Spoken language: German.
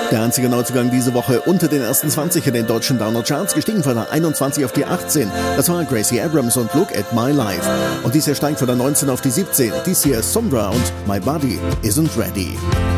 Der einzige Neuzugang diese Woche unter den ersten 20 in den deutschen Downer-Charts, gestiegen von der 21 auf die 18. Das war Gracie Abrams und Look at My Life. Und dies hier steigt von der 19 auf die 17. Dies hier ist Sombra und My Body Isn't Ready.